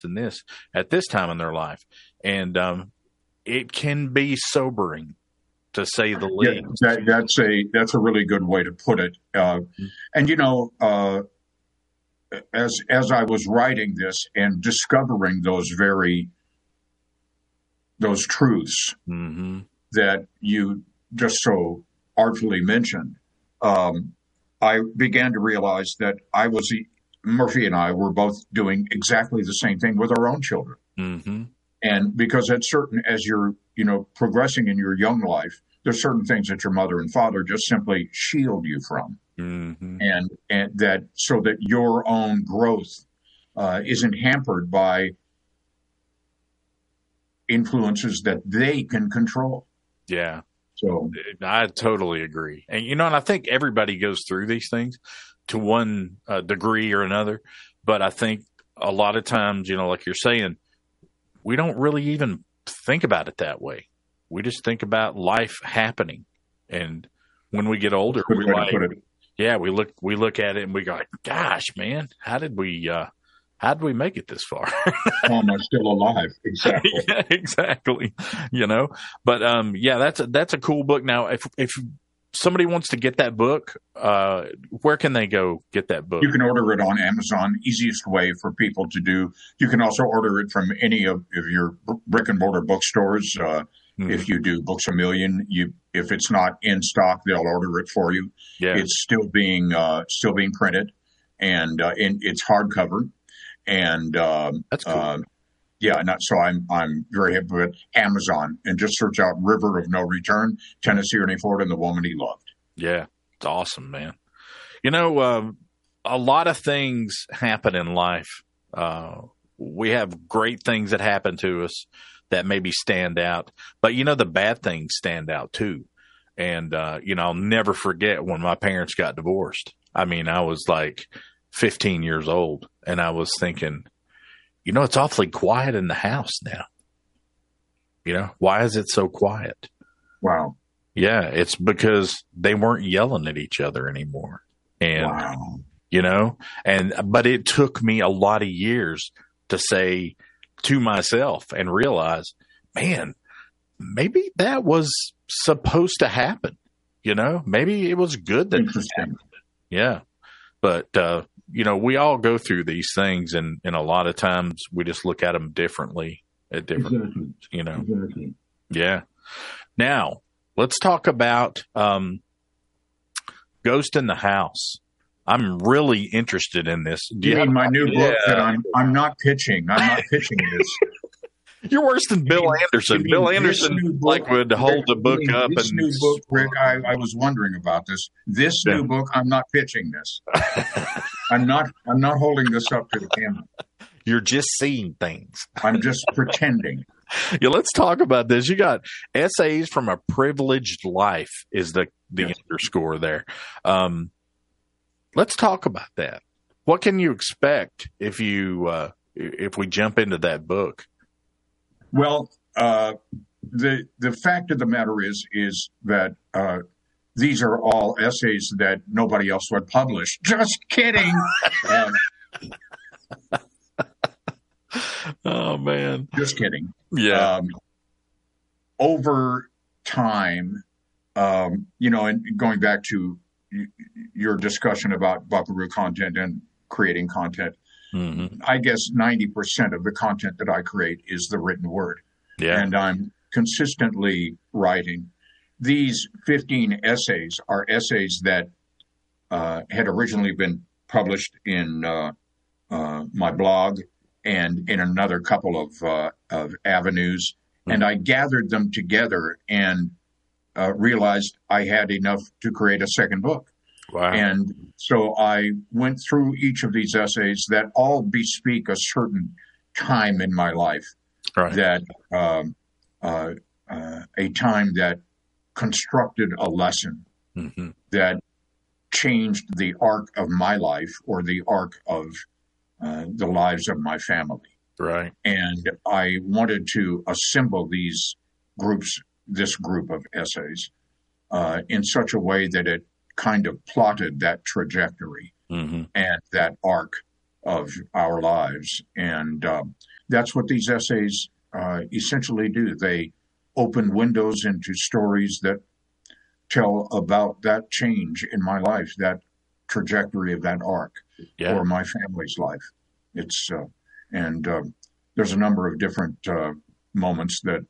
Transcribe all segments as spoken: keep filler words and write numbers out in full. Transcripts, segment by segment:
in this at this time in their life. And um, it can be sobering, to say the least. Yeah, that, that's a that's a really good way to put it. Uh, and you know, uh, as as I was writing this and discovering those very those truths mm-hmm. that you just so artfully mentioned, um, I began to realize that I was Murphy and I were both doing exactly the same thing with our own children. Mm-hmm. And because at certain, as you're, you know, progressing in your young life, there's certain things that your mother and father just simply shield you from. Mm-hmm. And, and that, so that your own growth uh, isn't hampered by influences that they can control. Yeah. So I totally agree. And, you know, and I think everybody goes through these things to one uh, degree or another. But I think a lot of times, you know, like you're saying, we don't really even think about it that way. We just think about life happening. And when we get older, we like, yeah, we look, we look at it and we go, gosh, man, how did we, uh, how did we make it this far? How am I still alive? Exactly. Yeah, exactly. You know, but, um, yeah, that's a, that's a cool book. Now, if, if somebody wants to get that book, uh, where can they go get that book? You can order it on Amazon. Easiest way for people to do. You can also order it from any of, of your brick and mortar bookstores. Uh, mm-hmm. If you do Books A Million, you if it's not in stock, they'll order it for you. Yeah. It's still being uh, still being printed, and uh, in, it's hardcover. And um, that's cool. Uh, yeah, not so. I'm I'm very happy with Amazon, and just search out "River of No Return," Tennessee Ernie Ford and the Woman He Loved. Yeah, it's awesome, man. You know, um, a lot of things happen in life. Uh, we have great things that happen to us that maybe stand out, but you know, the bad things stand out too. And uh, you know, I'll never forget when my parents got divorced. I mean, I was like fifteen years old, and I was thinking, you know, it's awfully quiet in the house now. You know, why is it so quiet? Wow. Yeah, it's because they weren't yelling at each other anymore. And, wow. you know, and, but it took me a lot of years to say to myself and realize, man, maybe that was supposed to happen. You know, maybe it was good that it happened. Yeah. But, uh, you know, we all go through these things, and, and a lot of times we just look at them differently at different, exactly. you know. Exactly. Yeah. Now, let's talk about um, Ghost in the House. I'm really interested in this. Do you, you mean my new book yeah. that I'm I'm not pitching? I'm not pitching this. You're worse than Bill mean, Anderson. Bill Anderson like would hold the book mean, up this and new book, Rick. I, I was wondering about this. This yeah. new book, I'm not pitching this. I'm not. I'm not holding this up to the camera. You're just seeing things. I'm just pretending. Yeah, let's talk about this. You got Essays from a Privileged Life is the the yes. underscore there. Um, let's talk about that. What can you expect if you uh, if we jump into that book? Well, uh, the the fact of the matter is is that uh, these are all essays that nobody else would publish. Just kidding. um, oh man, just kidding. Yeah. Um, over time, um, you know, and going back to y- your discussion about Buckaroo content and creating content. Mm-hmm. I guess ninety percent of the content that I create is the written word. Yeah. And I'm consistently writing. These fifteen essays are essays that uh, had originally been published in uh, uh, my blog and in another couple of, uh, of avenues. Mm-hmm. And I gathered them together and uh, realized I had enough to create a second book. Wow. And so I went through each of these essays that all bespeak a certain time in my life, right. that um, uh, uh, a time that constructed a lesson mm-hmm. that changed the arc of my life or the arc of uh, the lives of my family. Right. And I wanted to assemble these groups, this group of essays, uh, in such a way that it kind of plotted that trajectory mm-hmm. and that arc of our lives. And uh, that's what these essays uh, essentially do. They open windows into stories that tell about that change in my life, that trajectory of that arc, yeah. or my family's life. It's uh, and uh, there's a number of different uh, moments that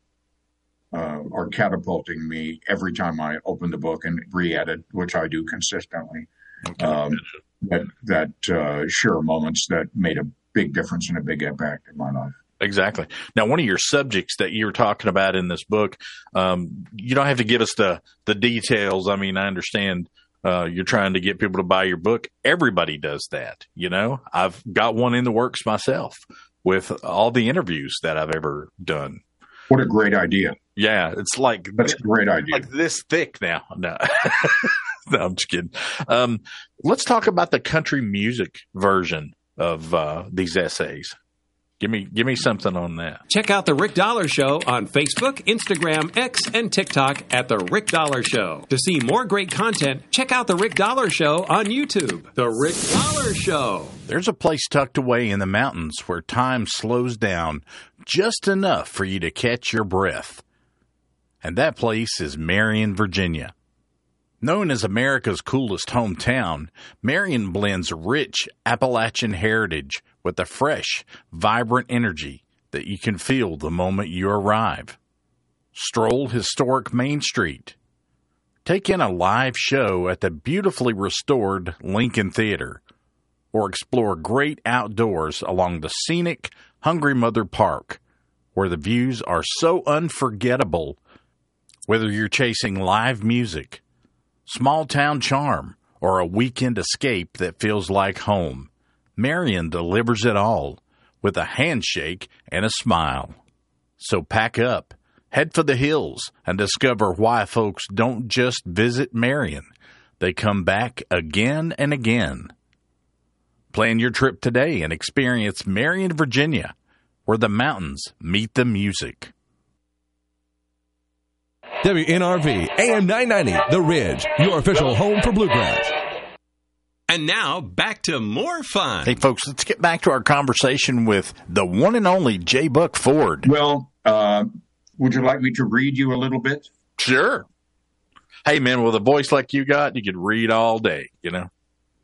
uh, are catapulting me every time I open the book and re-edit, which I do consistently. Okay. Um, that that uh, sure moments that made a big difference and a big impact in my life. Exactly. Now, one of your subjects that you were talking about in this book, um, you don't have to give us the, the details. I mean, I understand uh, you're trying to get people to buy your book. Everybody does that. You know, I've got one in the works myself with all the interviews that I've ever done. What a great idea. Yeah. It's like, that's a great idea. Like this thick now. No, no, I'm just kidding. Um, let's talk about the country music version of uh, these essays. Give me, give me something on that. Check out The Rick Dollar Show on Facebook, Instagram, X, and TikTok at The Rick Dollar Show. To see more great content, check out The Rick Dollar Show on YouTube. The Rick Dollar Show. There's a place tucked away in the mountains where time slows down just enough for you to catch your breath. And that place is Marion, Virginia. Known as America's coolest hometown, Marion blends rich Appalachian heritage with a fresh, vibrant energy that you can feel the moment you arrive. Stroll historic Main Street. Take in a live show at the beautifully restored Lincoln Theater, or explore great outdoors along the scenic Hungry Mother Park, where the views are so unforgettable. Whether you're chasing live music, small-town charm, or a weekend escape that feels like home, Marion delivers it all with a handshake and a smile. So pack up, head for the hills, and discover why folks don't just visit Marion. They come back again and again. Plan your trip today and experience Marion, Virginia, where the mountains meet the music. W N R V, A M nine ninety, The Ridge, your official home for bluegrass. And now, back to more fun. Hey, folks, let's get back to our conversation with the one and only J. Buck Ford. Well, uh, would you like me to read you a little bit? Sure. Hey, man, with a voice like you got, you could read all day, you know?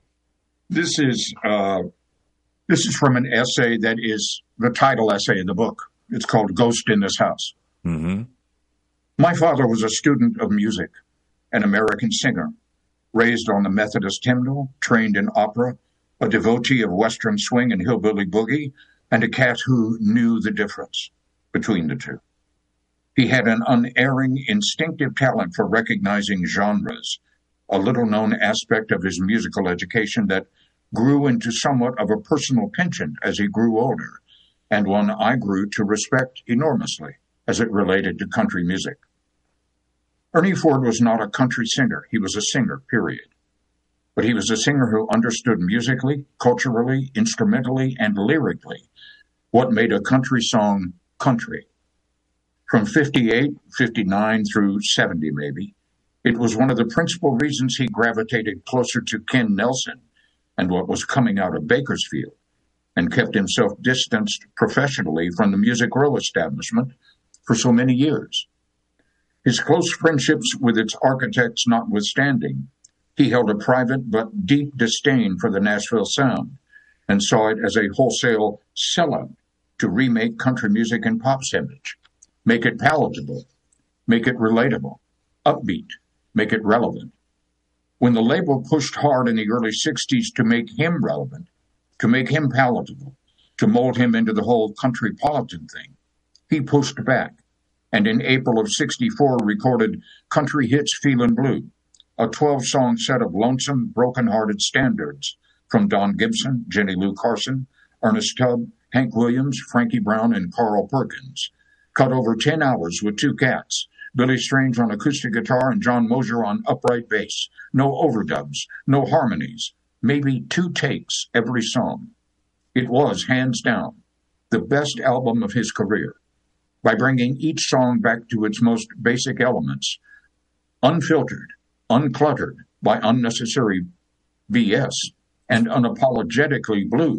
This is uh, this is from an essay that is the title essay of the book. It's called Ghost in This House. Mm-hmm. My father was a student of music, an American singer, raised on the Methodist hymnal, trained in opera, a devotee of Western swing and hillbilly boogie, and a cat who knew the difference between the two. He had an unerring, instinctive talent for recognizing genres, a little-known aspect of his musical education that grew into somewhat of a personal penchant as he grew older, and one I grew to respect enormously as it related to country music. Ernie Ford was not a country singer. He was a singer, period. But he was a singer who understood musically, culturally, instrumentally, and lyrically what made a country song country. From fifty-eight, fifty-nine through seventy maybe, it was one of the principal reasons he gravitated closer to Ken Nelson and what was coming out of Bakersfield, and kept himself distanced professionally from the Music Row establishment for so many years. His close friendships with its architects notwithstanding, he held a private but deep disdain for the Nashville sound and saw it as a wholesale sellout to remake country music in pop's image, make it palatable, make it relatable, upbeat, make it relevant. When the label pushed hard in the early sixties to make him relevant, to make him palatable, to mold him into the whole countrypolitan thing, he pushed back, and in April of sixty-four recorded Country Hits Feelin' Blue, a twelve-song set of lonesome, broken-hearted standards from Don Gibson, Jenny Lou Carson, Ernest Tubb, Hank Williams, Frankie Brown, and Carl Perkins, cut over ten hours with two cats, Billy Strange on acoustic guitar and John Mosier on upright bass, no overdubs, no harmonies, maybe two takes every song. It was, hands down, the best album of his career, by bringing each song back to its most basic elements, unfiltered, uncluttered by unnecessary B S, and unapologetically blue,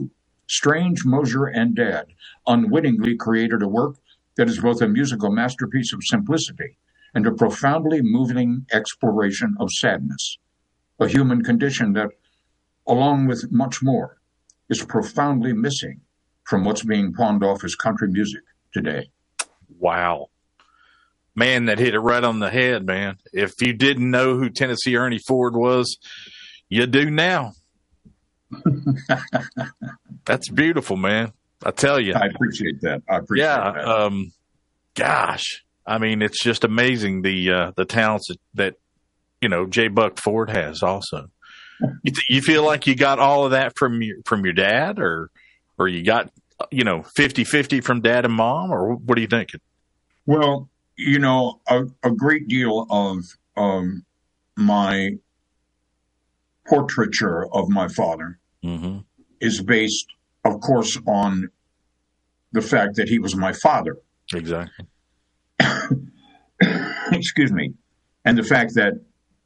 Strange, Mosier, and Dad unwittingly created a work that is both a musical masterpiece of simplicity and a profoundly moving exploration of sadness, a human condition that, along with much more, is profoundly missing from what's being pawned off as country music today. Wow. Man, that hit it right on the head, man. If you didn't know who Tennessee Ernie Ford was, you do now. That's beautiful, man. I tell you. I appreciate that. I appreciate yeah, that. Um, gosh, I mean, it's just amazing the uh, the talents that, that you know J. Buck Ford has. Also, you, th- you feel like you got all of that from your from your dad, or or you got you know fifty-fifty from dad and mom, or what are you thinking? Well, you know, a, a great deal of um, my portraiture of my father mm-hmm. is based, of course, on the fact that he was my father. Exactly. Excuse me. And the fact that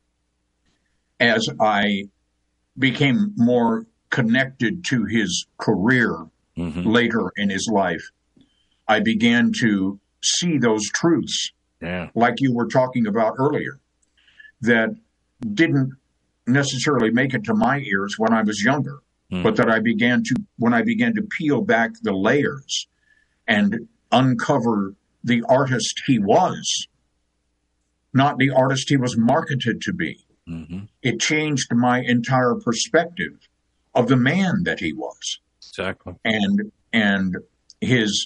as I became more connected to his career mm-hmm. later in his life, I began to see those truths, yeah. like you were talking about earlier, that didn't necessarily make it to my ears when I was younger, mm. but that I began to, when I began to peel back the layers and uncover the artist he was, not the artist he was marketed to be. Mm-hmm. It changed my entire perspective of the man that he was. Exactly. And, and his,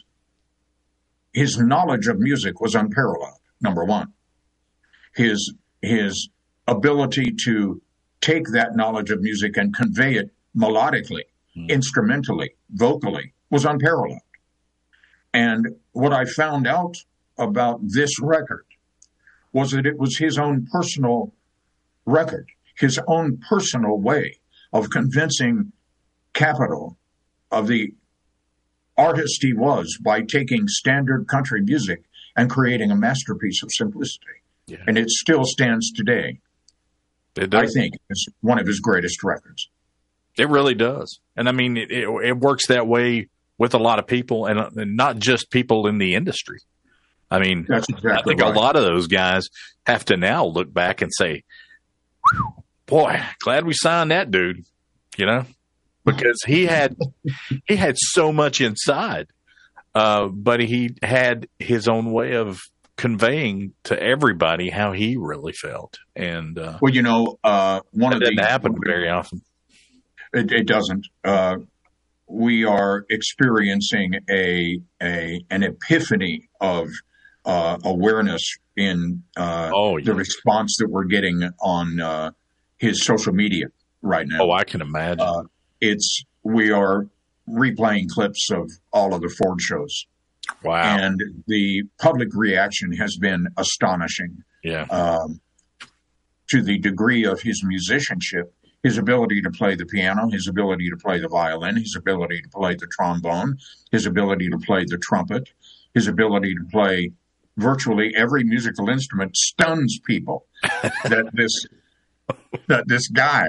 his knowledge of music was unparalleled, number one. His, his ability to take that knowledge of music and convey it melodically, mm. instrumentally, vocally, was unparalleled. And what I found out about this record was that it was his own personal record, his own personal way of convincing Capitol of the artist he was by taking standard country music and creating a masterpiece of simplicity. Yeah. And it still stands today. It does. I think it's one of his greatest records. It really does. And I mean, it, it, it works that way with a lot of people, and, and not just people in the industry. I mean, That's exactly I think right. a lot of those guys have to now look back and say, boy, glad we signed that dude, you know, because he had, he had so much inside, uh, but he had his own way of conveying to everybody how he really felt. And, uh, well, you know, uh, one that of the, doesn't happen very often. It, it doesn't. Uh, we are experiencing a, a, an epiphany of, uh, awareness in, uh, oh, the yes. response that we're getting on, uh, his social media right now. Oh, I can imagine. Uh, it's, we are replaying clips of all of the Ford shows. Wow. And the public reaction has been astonishing. Yeah. Um, to the degree of his musicianship, his ability to play the piano, his ability to play the violin, his ability to play the trombone, his ability to play the trumpet, his ability to play virtually every musical instrument stuns people that this that this guy,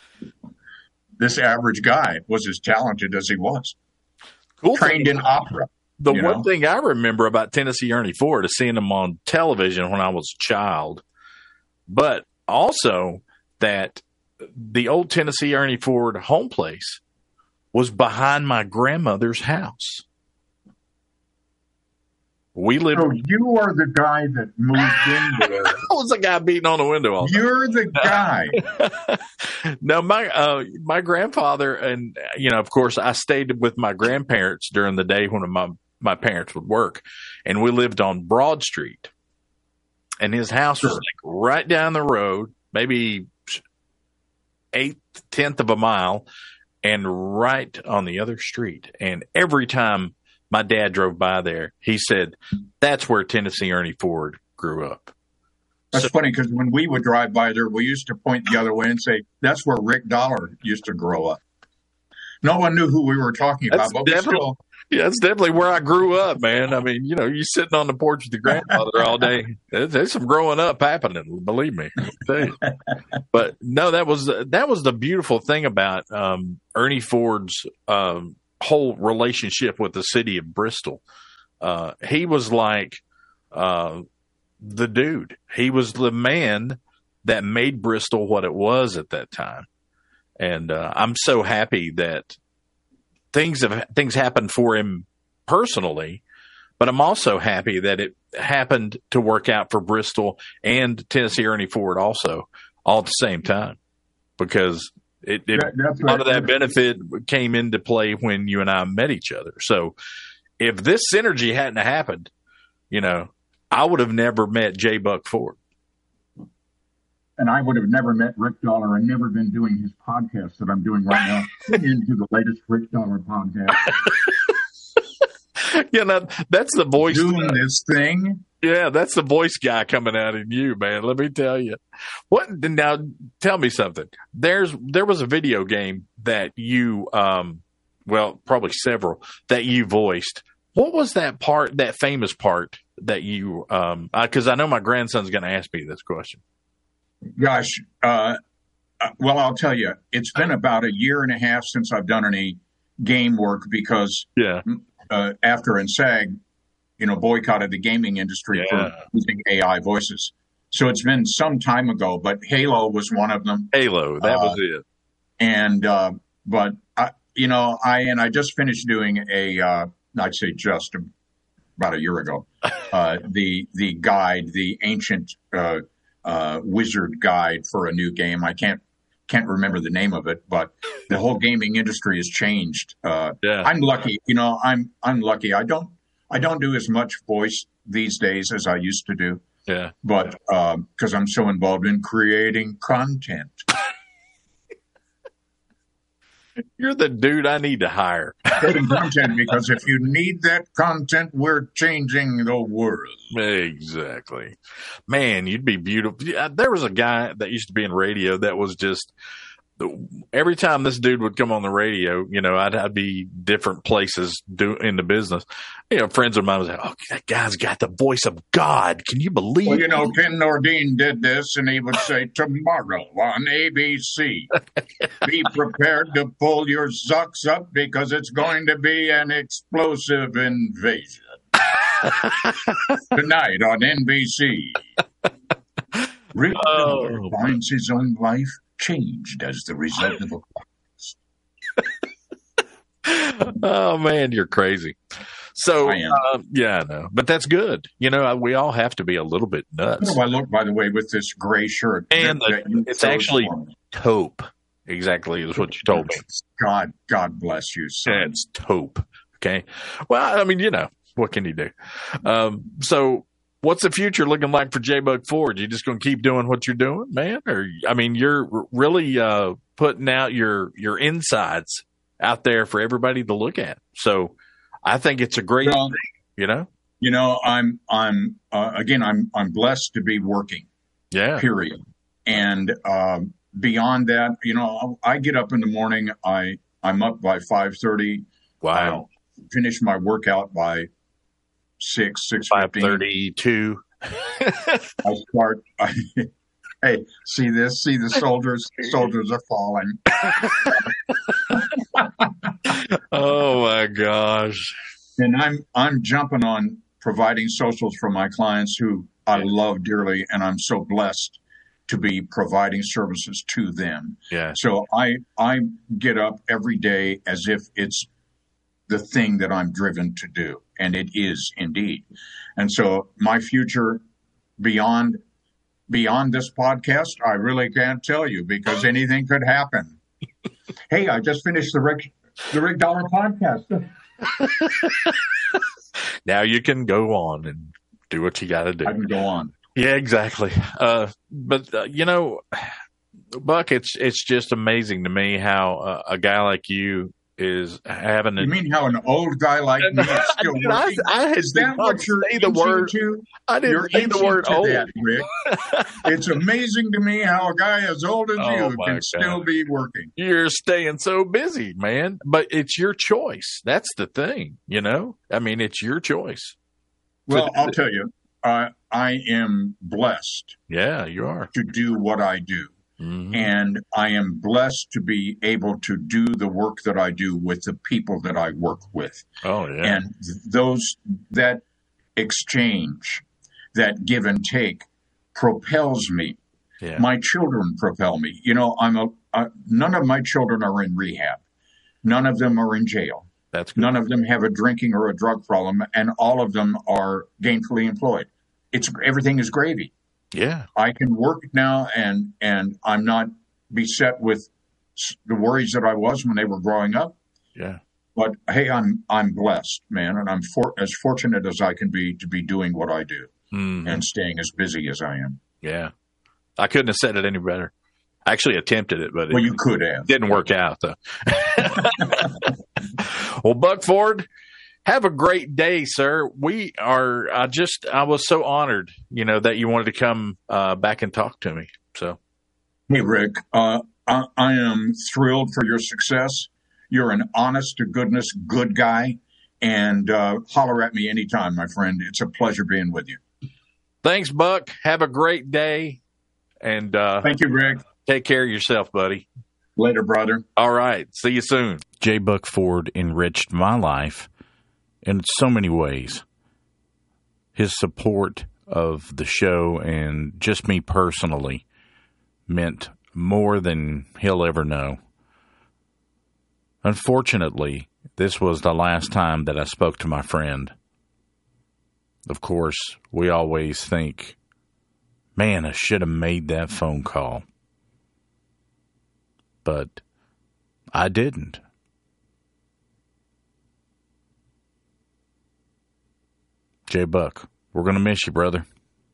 this average guy, was as talented as he was. Cool. Trained in opera. The you one know? thing I remember about Tennessee Ernie Ford is seeing him on television when I was a child, but also that the old Tennessee Ernie Ford home place was behind my grandmother's house. We lived. So you are the guy that moved in there. I was the guy beating on the window all the time. You're the guy. No, my uh, my grandfather, and you know, of course, I stayed with my grandparents during the day when my my parents would work, and we lived on Broad Street, and his house was Sure. like right down the road, maybe eighth, tenth of a mile, and right on the other street. And every time my dad drove by there, he said, "That's where Tennessee Ernie Ford grew up." That's So- funny because when we would drive by there, we used to point the other way and say, "That's where Rick Dollar used to grow up." No one knew who we were talking That's about, but we definitely- still. Yeah, that's definitely where I grew up, man. I mean, you know, you sitting on the porch with your grandfather all day. There's, there's some growing up happening, believe me. I'll tell you. But no, that was that was the beautiful thing about um, Ernie Ford's um, whole relationship with the city of Bristol. Uh, he was like uh, the dude. He was the man that made Bristol what it was at that time. And uh, I'm so happy that things have things happened for him personally, but I'm also happy that it happened to work out for Bristol and Tennessee Ernie Ford also all at the same time, because it, it That- a lot of that benefit came into play when you and I met each other. So if this synergy hadn't happened, you know, I would have never met J. Buck Ford. And I would have never met Rick Dollar and never been doing his podcast that I'm doing right now. Tune into the latest Rick Dollar podcast. You know, that's the voice. Doing this thing. Yeah, that's the voice guy coming out in you, man. Let me tell you. What now? Tell me something. There's there was a video game that you, um, well, probably several that you voiced. What was that part? That famous part that you? Um, because I know my grandson's going to ask me this question. Gosh, uh, uh, well, I'll tell you, it's been about a year and a half since I've done any game work because Yeah, uh, after N S A G, you know, boycotted the gaming industry Yeah. for using A I voices. So it's been some time ago, but Halo was one of them. Halo. That Uh, was it. And, uh, but, I, you know, I, and I just finished doing a, uh, I'd say just about a year ago, uh, the, the guide, the ancient, uh, uh, wizard guide for a new game. I can't, can't remember the name of it, but the whole gaming industry has changed. Uh, Yeah. I'm lucky, you know, I'm, I'm lucky. I don't, I don't do as much voice these days as I used to do, Yeah. but, um, cause I'm so involved in creating content. You're the dude I need to hire. Creating content, because if you need that content, we're changing the world. Exactly. Man, you'd be beautiful. Yeah, there was a guy that used to be in radio that was just, every time this dude would come on the radio, you know, I'd, I'd be different places do, in the business. You know, friends of mine was like, oh, that guy's got the voice of God. Can you believe Well, it? you know, Ken Nordine did this, and he would say, tomorrow on A B C, be prepared to pull your socks up because it's going to be an explosive invasion. Tonight on N B C, Rick Oh. Dollar finds his own life changed as the result of a Oh, man, you're crazy. So, I am. uh, yeah, I know. But that's good. You know, we all have to be a little bit nuts. How do I look, by the way, with this gray shirt? And that- the- that you it's chose actually for me? taupe. Exactly is what you told me. God, God bless you, son. It's taupe. Okay. Well, I mean, you know, what can you do? Um, so what's the future looking like for J. Buck Ford? You just going to keep doing what you're doing, man? Or, I mean, you're r- really, uh, putting out your, your insides out there for everybody to look at. So I think it's a great Well, thing, you know? You know, I'm, I'm, uh, again, I'm, I'm blessed to be working, Yeah. period. And, um, beyond that, you know, I get up in the morning. I, I'm up by five thirty. Wow. I finish my workout by six, six five fifteen. thirty-two. I start. I, hey, see this? See the soldiers? Soldiers are falling. Oh my gosh. And I'm I'm jumping on providing socials for my clients who I love dearly, and I'm so blessed to be providing services to them. Yeah. So I I get up every day as if it's the thing that I'm driven to do, and it is indeed. And so my future beyond beyond this podcast, I really can't tell you because anything could happen. Hey, I just finished the Rick the Rick Dollar podcast. Now you can go on and do what you got to do. I can go on. Yeah, exactly. Uh, but uh, you know, Buck, it's it's just amazing to me how uh, a guy like you is having. A, You mean how an old guy like me is still Dude, I, working? I had Is to that what you're say the word? to? I didn't You're say the inching word to old. that, Rick. It's amazing to me how a guy as old as Oh, you my can God. still be working. You're staying so busy, man. But it's your choice. That's the thing, you know. I mean, it's your choice. Well, I'll tell you, uh, I am blessed Yeah, you are. to do what I do. Mm-hmm. And I am blessed to be able to do the work that I do with the people that I work with. Oh, yeah. And those, that exchange, that give and take propels me. Yeah. My children propel me. You know, I'm a, uh, none of my children are in rehab. None of them are in jail. That's good. None of them have a drinking or a drug problem, and all of them are gainfully employed. It's everything is gravy. Yeah, I can work now, and and I'm not beset with the worries that I was when they were growing up. Yeah, but hey, I'm I'm blessed, man, and I'm for, as fortunate as I can be to be doing what I do mm-hmm. and staying as busy as I am. Yeah, I couldn't have said it any better. I actually attempted it, but well, it you could have. Didn't work out though. Well, Buck Ford, have a great day, sir. We are, I just, I was so honored, you know, that you wanted to come uh, back and talk to me. So, hey, Rick, uh, I, I am thrilled for your success. You're an honest to goodness, good guy. And uh, holler at me anytime, my friend. It's a pleasure being with you. Thanks, Buck. Have a great day. And uh, thank you, Rick. Take care of yourself, buddy. Later, brother. All right. See you soon. J. Buck Ford enriched my life in so many ways. His support of the show and just me personally meant more than he'll ever know. Unfortunately, this was the last time that I spoke to my friend. Of course, we always think, man, I should have made that phone call. But I didn't. J. Buck, we're going to miss you, brother.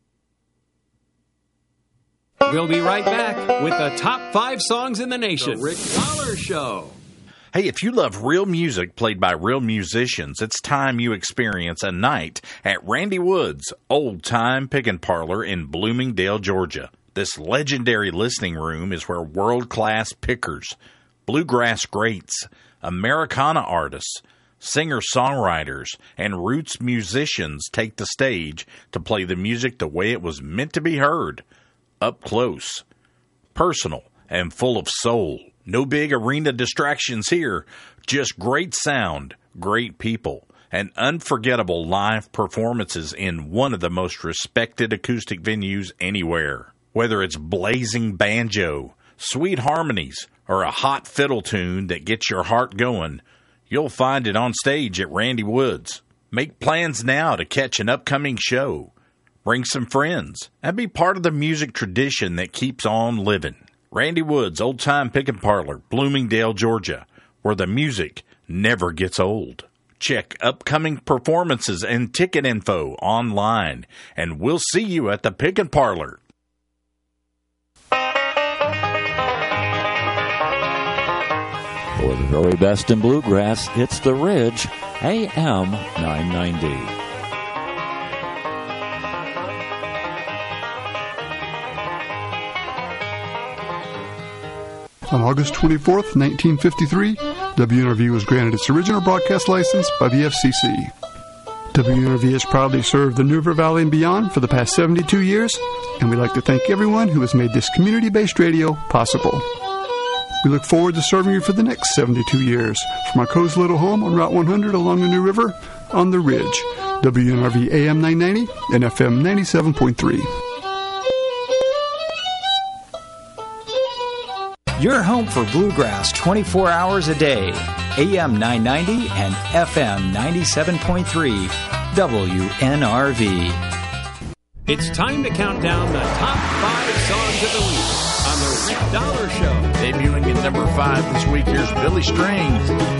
We'll be right back with the top five songs in the nation. The Rick Dollar Show. Hey, if you love real music played by real musicians, it's time you experience a night at Randy Wood's Old Time Pickin' Parlor in Bloomingdale, Georgia. This legendary listening room is where world-class pickers, bluegrass greats, Americana artists, singer-songwriters, and roots musicians take the stage to play the music the way it was meant to be heard, up close, personal, and full of soul. No big arena distractions here, just great sound, great people, and unforgettable live performances in one of the most respected acoustic venues anywhere. Whether it's blazing banjo, sweet harmonies, or a hot fiddle tune that gets your heart going, you'll find it on stage at Randy Wood's. Make plans now to catch an upcoming show. Bring some friends and be part of the music tradition that keeps on living. Randy Wood's Old Time Pickin' Parlor, Bloomingdale, Georgia, where the music never gets old. Check upcoming performances and ticket info online, and we'll see you at the Pickin' Parlor. For the very best in bluegrass, it's The Ridge, A M nine ninety. On August twenty-fourth, nineteen fifty-three, W N R V was granted its original broadcast license by the F C C. W N R V has proudly served the New River Valley and beyond for the past seventy-two years, and we'd like to thank everyone who has made this community-based radio possible. We look forward to serving you for the next seventy-two years from our cozy little home on Route one hundred along the New River on The Ridge, W N R V A M nine ninety and F M ninety-seven point three. Your home for bluegrass twenty-four hours a day. A M nine ninety and F M ninety-seven point three W N R V. It's time to count down the top five songs of the week on The Rick Dollar Show. Debuting at number five this week, here's Billy Strings.